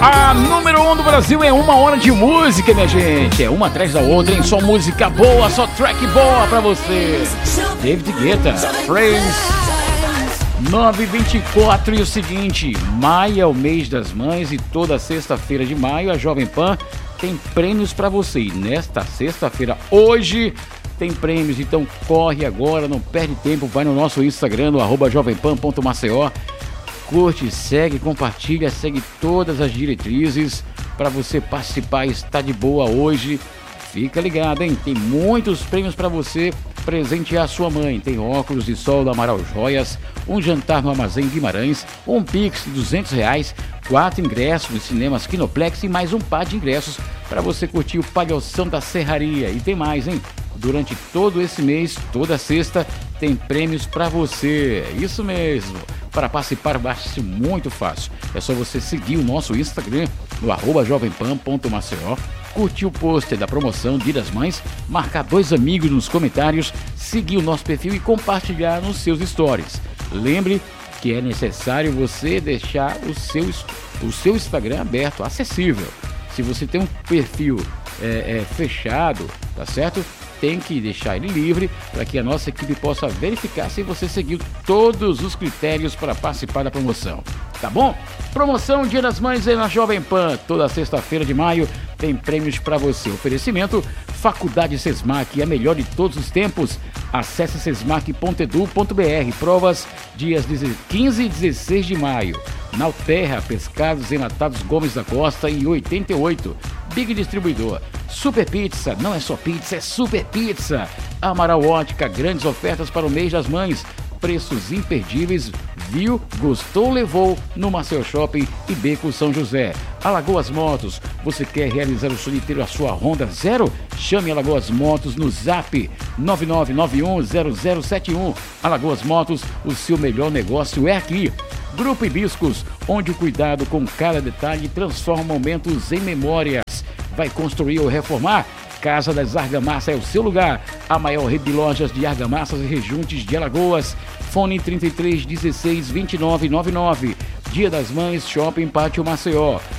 A número 1 do Brasil é 1 hora de música, minha gente. É uma atrás da outra, hein? Só música boa, só track boa pra você. David Guetta, Friends, 9h24. E o seguinte, maio é o mês das mães e toda sexta-feira de maio a Jovem Pan tem prêmios pra você. E nesta sexta-feira, hoje, tem prêmios, então corre agora, não perde tempo, vai no nosso Instagram, no @jovempan.maceió. Curte, segue, compartilha, segue todas as diretrizes para você participar. Está de boa hoje. Fica ligado, hein? Tem muitos prêmios para você presentear a sua mãe. Tem óculos de sol da Amaral Joias, um jantar no Armazém Guimarães, um Pix de R$200, 4 ingressos nos cinemas Kinoplex e mais um par de ingressos para você curtir o Palhação da Serraria. E tem mais, hein? Durante todo esse mês, toda sexta, tem prêmios para você. Isso mesmo. Para participar, basta muito fácil. É só você seguir o nosso Instagram, no @jovempan.maceió, curtir o pôster da promoção Dia das Mães, marcar 2 amigos nos comentários, seguir o nosso perfil e compartilhar nos seus stories. Lembre que é necessário você deixar o seu Instagram aberto, acessível. Se você tem um perfil fechado, tá certo? Tem que deixar ele livre para que a nossa equipe possa verificar se você seguiu todos os critérios para participar da promoção. Tá bom? Promoção Dia das Mães é na Jovem Pan. Toda sexta-feira de maio tem prêmios para você. Oferecimento Faculdade Sesmac, a melhor de todos os tempos. Acesse sesmac.edu.br. Provas dias 15 e 16 de maio. Nauterra, Pescados Enlatados Gomes da Costa e 88. Big Distribuidor. Super Pizza, não é só pizza, é Super Pizza. Amaral Ótica, grandes ofertas para o mês das mães. Preços imperdíveis, viu, gostou, levou no Maceió Shopping e Beco São José. Alagoas Motos, você quer realizar o sonho de ter a sua Honda Zero? Chame Alagoas Motos no Zap 99910071. Alagoas Motos, o seu melhor negócio é aqui. Grupo Hibiscos, onde o cuidado com cada detalhe transforma momentos em memórias. Vai construir ou reformar? Casa das Argamassas é o seu lugar. A maior rede de lojas de argamassas e rejuntes de Alagoas. Fone 33 16 29 99. Dia das Mães, Shopping Pátio Maceió.